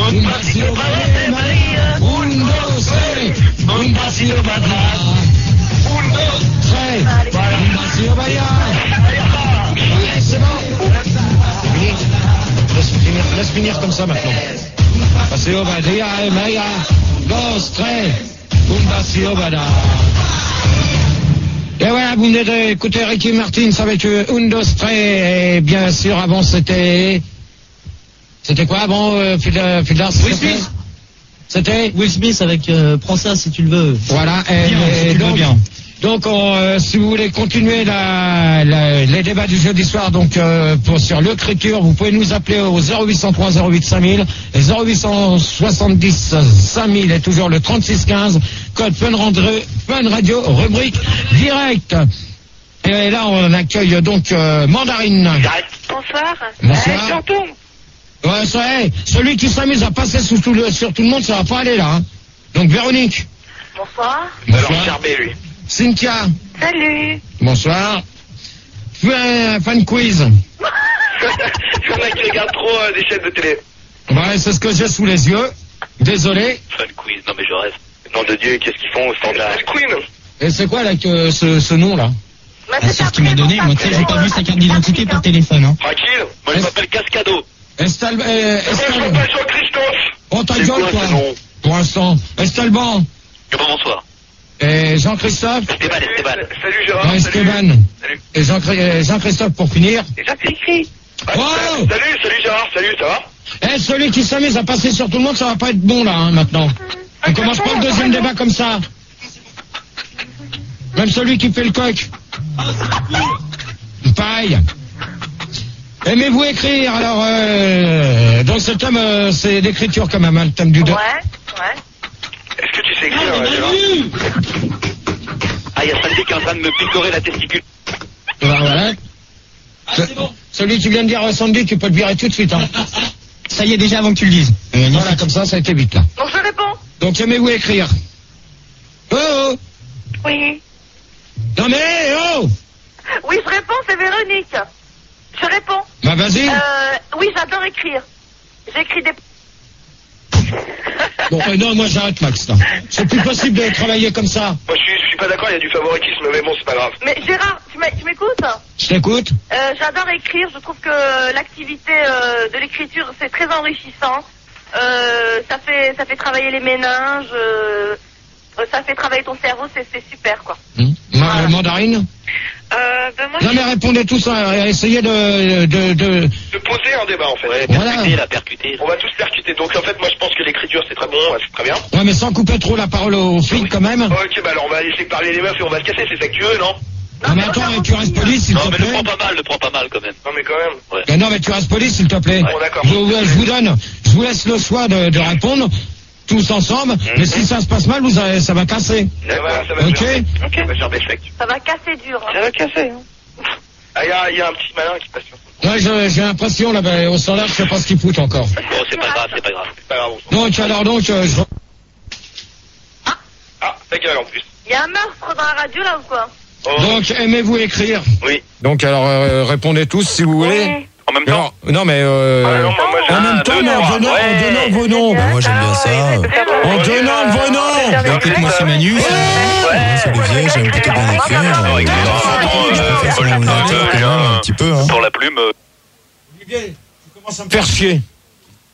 Un pasito para José María. Un, dos, tres. Un pasito para atrás. Un, dos, tres. Un pasito para allá. Ouais, c'est bon. Laisse finir comme ça maintenant. Paseo Badia, Maya, dos, tres. Un pasito para allá. Et voilà, vous venez d'écouter Ricky Martin avec Un, dos, tres. Et bien sûr, avant c'était quoi avant Fidlar? Will Smith. C'était Will Smith avec Prends ça si tu le veux. Voilà. Donc, si vous voulez continuer les débats du jeudi soir, donc sur l'écriture, vous pouvez nous appeler au 0803 08 5000 et 0870 5000 et toujours le 3615, code Fun Radio, rubrique direct. Et là, on accueille donc Mandarine. Bonsoir. Bonsoir. J'entends. Ouais, ça est. Celui qui s'amuse à passer sur tout le monde, ça va pas aller là. Hein. Donc Véronique. Bonsoir. Bonsoir. Charbé, lui. Cynthia. Salut. Bonsoir. Fan quiz. Il y en a qui regardent trop des chaînes de télé. Ouais, c'est ce que j'ai sous les yeux. Désolé. Fun quiz, non mais je rêve. Nom de Dieu, qu'est-ce qu'ils font au standard? Queen. Et c'est quoi là ce nom là? C'est ce qu'il m'a donné. Moi, tu sais, j'ai pas vu sa carte d'identité par téléphone. Hein. Tranquille. Moi, je m'appelle Cascado. Estal. Je m'appelle Jean-Christophe. Oh, ta C'est gueule, quoi, quoi. ce nom? Pour l'instant. Estalban. Bonsoir. Et Jean-Christophe. Esteban. Salut Gérard. Ouais, Esteban. Salut. Et Jean-Christophe pour finir. Et Jacques-Écrit. Wow. Salut Gérard, salut, ça va? Celui qui s'amuse à passer sur tout le monde, ça va pas être bon là, hein, maintenant. On commence pas le deuxième débat comme ça. Même celui qui fait le coq. Pareil. Aimez-vous écrire? Alors, donc ce thème, c'est d'écriture quand même, hein, le thème du 2. Ouais. Est-ce que tu sais écrire, Gérard? Ah, il y a Sandy qui est en train de me picorer la testicule. Voilà. C'est bon. Celui qui vient de dire Sandy, tu peux le virer tout de suite. Hein. Ça y est, déjà avant que tu le dises. Voilà, comme ça a été vite là. Donc je réponds. Donc aimez-vous écrire? Oh. Oui. Non mais oh. Oui, je réponds, c'est Véronique. Je réponds. Bah vas-y. Oui, j'adore écrire. J'écris des... Bon, non, moi j'arrête Max là. C'est plus possible de travailler comme ça. Moi, je suis pas d'accord, il y a du favoritisme, mais bon, c'est pas grave. Mais Gérard, tu m'écoutes? Je t'écoute. J'adore écrire, je trouve que l'activité de l'écriture, c'est très enrichissant. Ça fait travailler les méninges, ça fait travailler ton cerveau, c'est super, quoi. Voilà. Mandarine. Moi, Non mais répondez tous, essayez de poser un débat, en fait. Ouais, voilà. percuter. On va tous percuter. Donc, en fait, moi, je pense que l'écriture, c'est très bon, c'est très bien. Ouais, mais sans couper trop la parole aux filles, quand même. Ok, bah alors, on va laisser parler les meufs et on va se casser, c'est ça que tu veux, non? Non, mais attends, tu restes poli, s'il te plaît. Non, mais ne prends pas mal, quand même. Non, mais quand même. Ouais. Mais non, mais tu restes poli, s'il te plaît. Bon, d'accord. Je vous laisse le choix de répondre, tous ensemble, mais si ça se passe mal, ça va casser. D'accord, ça va. Ok. Ça va casser dur. Hein. Ça va casser, hein. Ah, il y a un petit malin qui passe sur toi. Ouais, j'ai l'impression, là, au standard, je sais pas ce qu'il fout encore. Bon, c'est pas grave. Donc, ta gueule, en plus. Il y a un meurtre dans la radio, là, ou quoi? Donc, aimez-vous écrire? Oui. Donc, alors, répondez tous, si vous voulez. Oui. En même temps? Non, mais en même temps, mais en donnant vos noms. Bah, moi j'aime bien ça. En donnant vos noms. Bah, écoute, moi c'est Manu. C'est Olivier, j'aime plutôt bien écrire. Je préfère son ordinateur quand même un petit peu. Hein. Pour la plume. Olivier, tu commences à me faire chier.